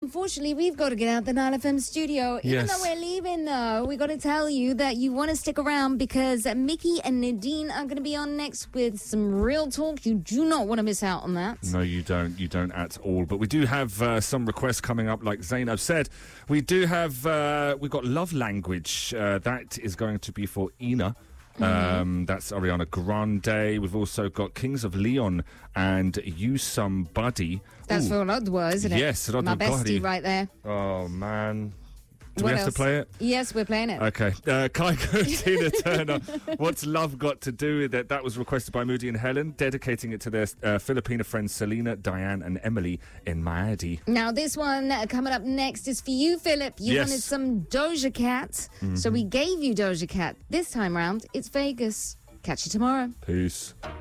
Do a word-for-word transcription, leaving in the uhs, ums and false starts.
unfortunately, we've got to get out the Nile F M studio. Even Yes. though we're leaving, though, we got to tell you that you want to stick around because Mickey and Nadine are going to be on next with some real talk. You do not want to miss out on that. No, you don't. You don't at all. But we do have uh, some requests coming up, like Zainab said. We do have, uh, we've got Love Language. Uh, that is going to be for Ina. Mm-hmm. Um, that's Ariana Grande. We've also got Kings of Leon and You Somebody. That's Ooh. for Rodwa, isn't it? Yes, Rodwa My bestie Gotti. right there. Oh, man. Do What we have else? to play it? Yes, we're playing it. Okay. Uh, Kygo, Tina Turner. What's Love Got to Do with It? That was requested by Moody and Helen, dedicating it to their uh, Filipina friends Selena, Diane, and Emily in Miami. Now, this one uh, coming up next is for you, Philip. You Yes. wanted some Doja Cat, Mm-hmm. so we gave you Doja Cat. This time round, it's Vegas. Catch you tomorrow. Peace.